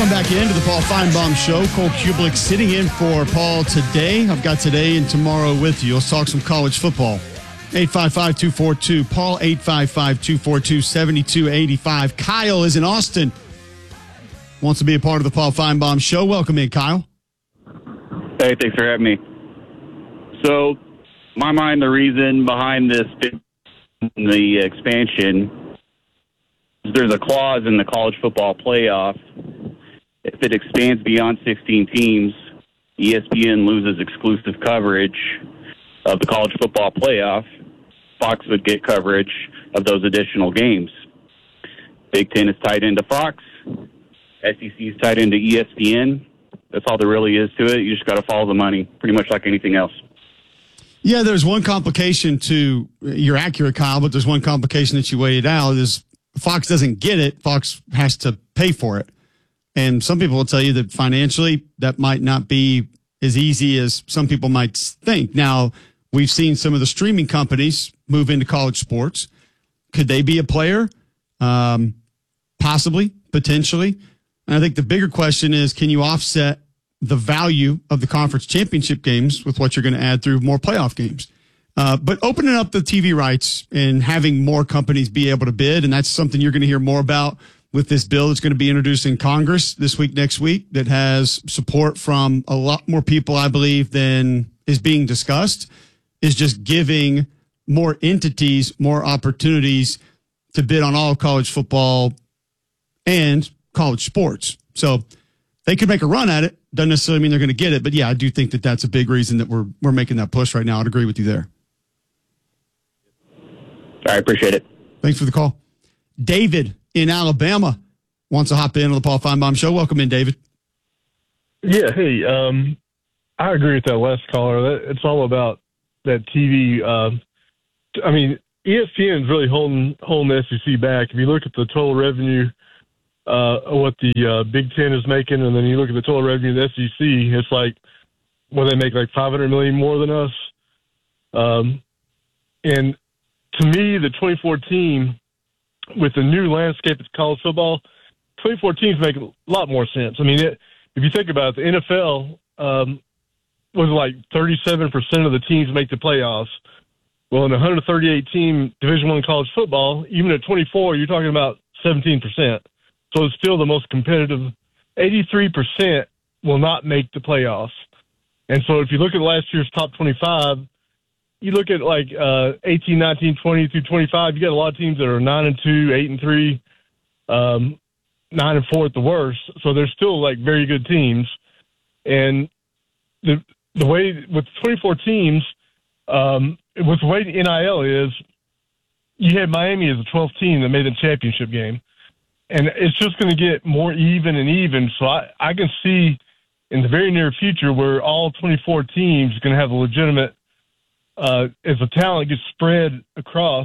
Welcome back into the Paul Feinbaum Show. Cole Kublik sitting in for Paul today. I've got today and tomorrow with you. Let's talk some college football. 855-242-PAUL, 855-242-7285. Kyle is in Austin. Wants to be a part of the Paul Feinbaum Show. Welcome in, Kyle. Hey, thanks for having me. So, my mind, the reason behind this, the expansion, there's a clause in the college football playoff. If it expands beyond 16 teams, ESPN loses exclusive coverage of the college football playoff. Fox would get coverage of those additional games. Big Ten is tied into Fox. SEC is tied into ESPN. That's all there really is to it. You just got to follow the money, pretty much like anything else. Yeah, there's one complication to, you're accurate, Kyle, but there's one complication that you weighted out is Fox doesn't get it. Fox has to pay for it. And some people will tell you that financially that might not be as easy as some people might think. Now, we've seen some of the streaming companies move into college sports. Could they be a player? Possibly, potentially. And I think the bigger question is, can you offset the value of the conference championship games with what you're going to add through more playoff games? But opening up the TV rights and having more companies be able to bid, and that's something you're going to hear more about with this bill that's going to be introduced in Congress this week, next week, that has support from a lot more people, I believe, than is being discussed, is just giving more entities more opportunities to bid on all of college football and college sports. So they could make a run at it. Doesn't necessarily mean they're going to get it. But, yeah, I do think that that's a big reason that we're making that push right now. I'd agree with you there. I appreciate it. Thanks for the call. David in Alabama wants to hop in on the Paul Feinbaum Show. Welcome in, David. Yeah, hey, I agree with that last caller. It's all about that TV. I mean, ESPN is really holding the SEC back. If you look at the total revenue what the Big Ten is making, and then you look at the total revenue of the SEC, it's like, well, they make like $500 million more than us. And to me, the 2014, with the new landscape of college football, 2014 make a lot more sense. I mean, if you think about it, the NFL was like 37% of the teams make the playoffs. Well, in a 138-team Division I college football, even at 24, you're talking about 17%. So it's still the most competitive. 83% will not make the playoffs. And so if you look at last year's top 25, you look at like 18, 19, 20 through 25, you got a lot of teams that are 9-2, 8-3, 9-4 at the worst. So they're still like very good teams. And the way with 24 teams, with the way the NIL is, you had Miami as a 12th team that made the championship game. And it's just going to get more even and even. So I can see in the very near future where all 24 teams are going to have a legitimate, as the talent gets spread across,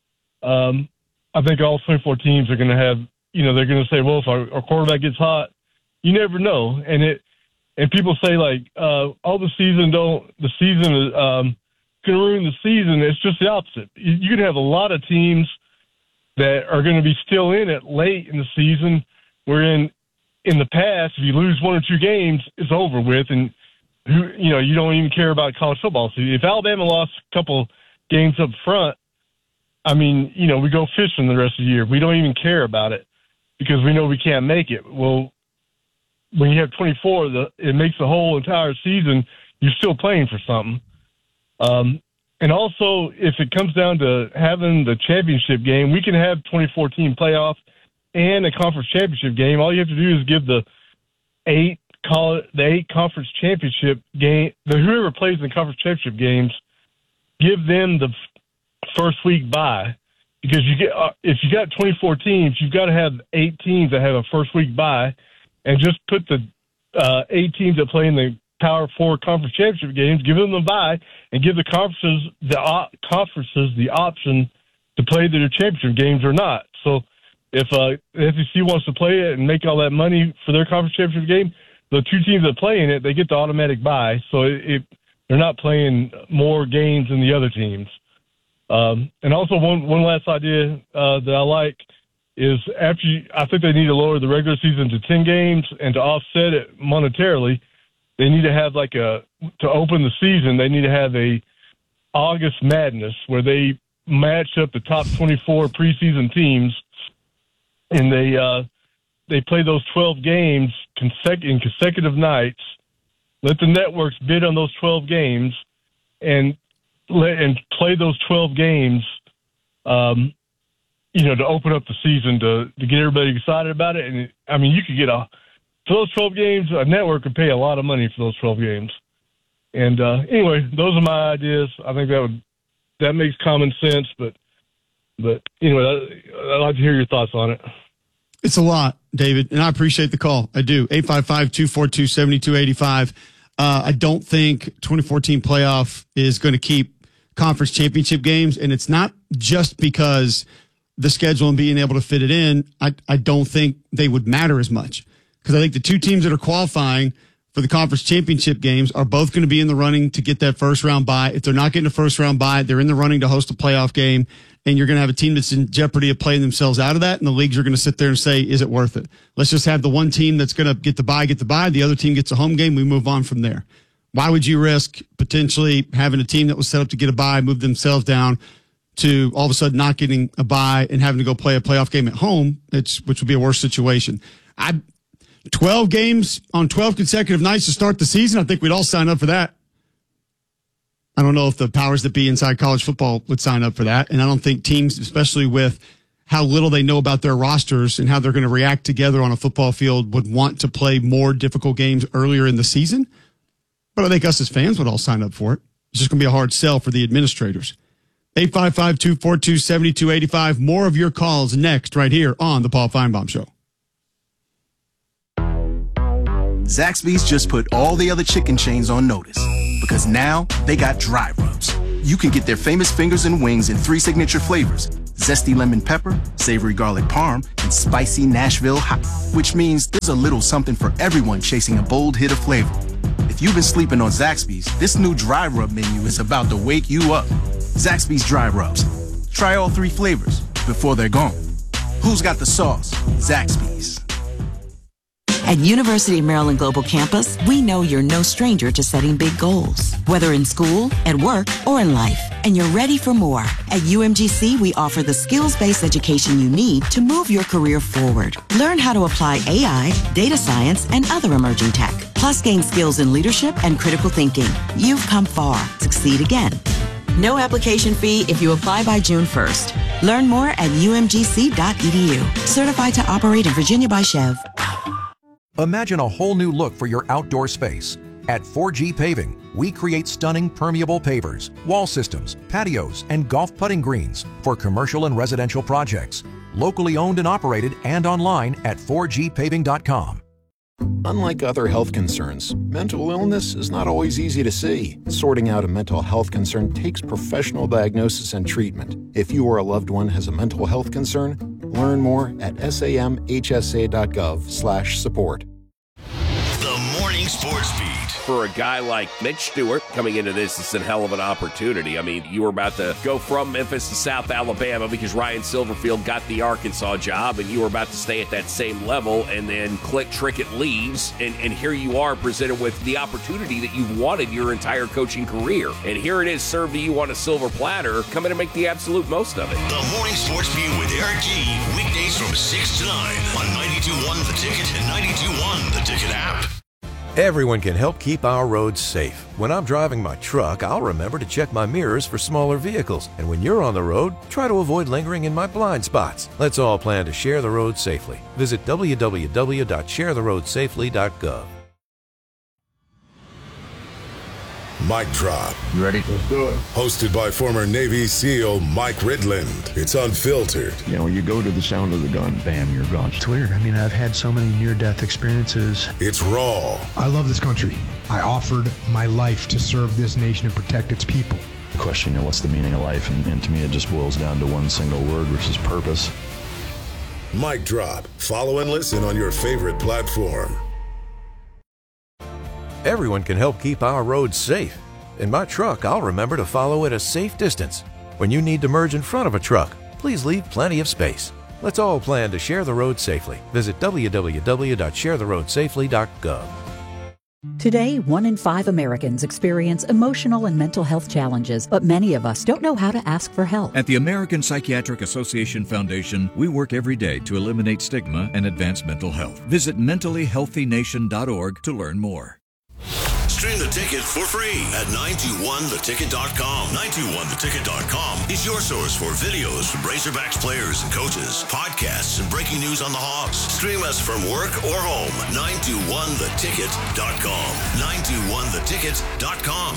I think all 24 teams are going to have, they're going to say, well, if our quarterback gets hot, you never know. And people say like, the season is going to ruin the season. It's just the opposite. You can have a lot of teams that are going to be still in it late in the season, wherein in the past, if you lose one or two games, it's over with, and you don't even care about college football. So if Alabama lost a couple games up front, I mean, we go fishing the rest of the year. We don't even care about it because we know we can't make it. Well, when you have 24, it makes the whole entire season, you're still playing for something. And also, if it comes down to having the championship game, we can have 2014 playoff and a conference championship game. All you have to do is give the eight conference championship game, whoever plays in the conference championship games, give them the first week bye. Because if you got 24 teams, you've got to have 8 teams that have a first week bye, and just put the 8 teams that play in the Power 4 conference championship games, give them a bye, and give the conferences the option to play their championship games or not. So if the SEC wants to play it and make all that money for their conference championship game, the 2 teams that play in it, they get the automatic bye. So they're not playing more games than the other teams. And also one last idea that I like is I think they need to lower the regular season to 10 games, and to offset it monetarily, they need to have to open the season, they need to have a August Madness where they match up the top 24 preseason teams, and they play those 12 games in consecutive nights. Let the networks bid on those 12 games and play those 12 games, to open up the season to get everybody excited about it. And you could get for those 12 games, a network could pay a lot of money for those 12 games. And anyway, those are my ideas. I think that makes common sense. But anyway, I'd like to hear your thoughts on it. It's a lot, David, and I appreciate the call. I do. 855-242-7285. I don't think 2014 playoff is going to keep conference championship games, and it's not just because the schedule and being able to fit it in. I don't think they would matter as much, because I think the two teams that are qualifying for the conference championship games are both going to be in the running to get that first round bye. If they're not getting a first round bye, they're in the running to host a playoff game, and you're going to have a team that's in jeopardy of playing themselves out of that, and the leagues are going to sit there and say, is it worth it? Let's just have the one team that's going to get the bye. The other team gets a home game. We move on from there. Why would you risk potentially having a team that was set up to get a bye move themselves down to all of a sudden not getting a bye and having to go play a playoff game at home, which would be a worse situation? 12 games on 12 consecutive nights to start the season, I think we'd all sign up for that. I don't know if the powers that be inside college football would sign up for that. And I don't think teams, especially with how little they know about their rosters and how they're going to react together on a football field, would want to play more difficult games earlier in the season. But I think us as fans would all sign up for it. It's just going to be a hard sell for the administrators. 855-242-7285. More of your calls next right here on The Paul Feinbaum Show. Zaxby's just put all the other chicken chains on notice, because now they got dry rubs. You can get their famous fingers and wings in 3 signature flavors: zesty lemon pepper, savory garlic parm, and spicy Nashville hot, which means there's a little something for everyone chasing a bold hit of flavor. If you've been sleeping on Zaxby's, this new dry rub menu is about to wake you up. Zaxby's dry rubs. Try all 3 flavors before they're gone. Who's got the sauce? Zaxby's. At University of Maryland Global Campus, we know you're no stranger to setting big goals, whether in school, at work, or in life, and you're ready for more. At UMGC, we offer the skills-based education you need to move your career forward. Learn how to apply AI, data science, and other emerging tech, plus gain skills in leadership and critical thinking. You've come far. Succeed again. No application fee if you apply by June 1st. Learn more at umgc.edu. Certified to operate in Virginia by Chev. Imagine a whole new look for your outdoor space. At 4G Paving, we create stunning permeable pavers, wall systems, patios, and golf putting greens for commercial and residential projects. Locally owned and operated and online at 4gpaving.com. Unlike other health concerns, mental illness is not always easy to see. Sorting out a mental health concern takes professional diagnosis and treatment. If you or a loved one has a mental health concern, learn more at samhsa.gov/support. The Morning Sports Beat. For a guy like Mitch Stewart coming into this, it's a hell of an opportunity. I mean, you were about to go from Memphis to South Alabama because Ryan Silverfield got the Arkansas job, and you were about to stay at that same level, and then Click Trickett leaves, and here you are presented with the opportunity that you've wanted your entire coaching career. And here it is served to you on a silver platter. Come in and make the absolute most of it. The Morning Sports Beat with Eric G. Weekdays from 6 to 9 on 92.1 The Ticket and 92.1 The Ticket app. Everyone can help keep our roads safe. When I'm driving my truck, I'll remember to check my mirrors for smaller vehicles. And when you're on the road, try to avoid lingering in my blind spots. Let's all plan to share the road safely. Visit www.sharetheroadsafely.gov. Mic Drop. You ready? Let's do it. Hosted by former Navy SEAL Mike Ridland. It's unfiltered. You know, when you go to the sound of the gun, bam, you're gone. It's weird. I mean, I've had so many near-death experiences. It's raw. I love this country. I offered my life to serve this nation and protect its people. The question, you know, what's the meaning of life? And to me, it just boils down to one single word, which is purpose. Mic Drop. Follow and listen on your favorite platform. Everyone can help keep our roads safe. In my truck, I'll remember to follow at a safe distance. When you need to merge in front of a truck, please leave plenty of space. Let's all plan to share the road safely. Visit www.sharetheroadsafely.gov. Today, 1 in 5 Americans experience emotional and mental health challenges, but many of us don't know how to ask for help. At the American Psychiatric Association Foundation, we work every day to eliminate stigma and advance mental health. Visit mentallyhealthynation.org to learn more. Stream the ticket for free at 921theticket.com. 921theticket.com is your source for videos from Razorbacks players and coaches, podcasts, and breaking news on the Hogs. Stream us from work or home. 921theticket.com. 921theticket.com.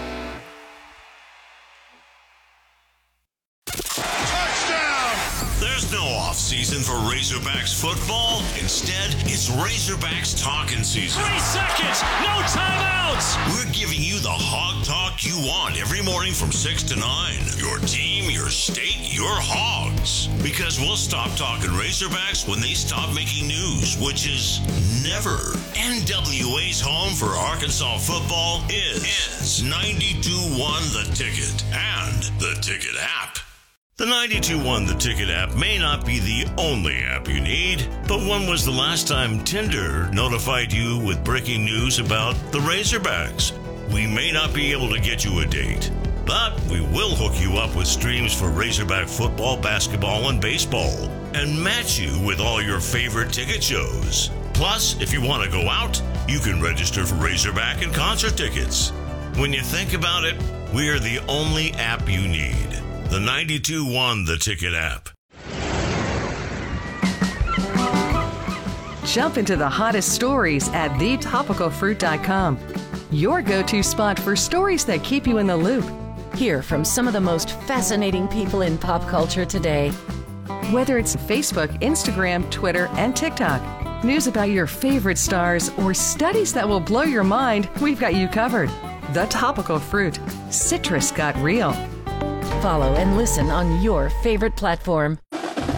There's no off-season for Razorbacks football. Instead, it's Razorbacks talking season. 3 seconds, no timeouts. We're giving you the hog talk you want every morning from 6 to 9. Your team, your state, your Hogs. Because we'll stop talking Razorbacks when they stop making news, which is never. NWA's home for Arkansas football is 92.1 The Ticket and The Ticket app. The 92.1 The Ticket app may not be the only app you need, but when was the last time Tinder notified you with breaking news about the Razorbacks? We may not be able to get you a date, but we will hook you up with streams for Razorback football, basketball, and baseball, and match you with all your favorite ticket shows. Plus, if you want to go out, you can register for Razorback and concert tickets. When you think about it, we are the only app you need. The 92.1 The Ticket app. Jump into the hottest stories at thetopicalfruit.com. Your go-to spot for stories that keep you in the loop. Hear from some of the most fascinating people in pop culture today. Whether it's Facebook, Instagram, Twitter, and TikTok, news about your favorite stars, or studies that will blow your mind, we've got you covered. The Topical Fruit. Citrus got real. Follow and listen on your favorite platform.